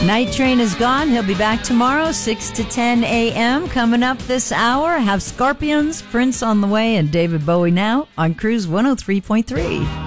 Night Train is gone. He'll be back tomorrow, 6 to 10 a.m. Coming up this hour, have Scorpions, Prince on the way, and David Bowie now on Cruise 103.3.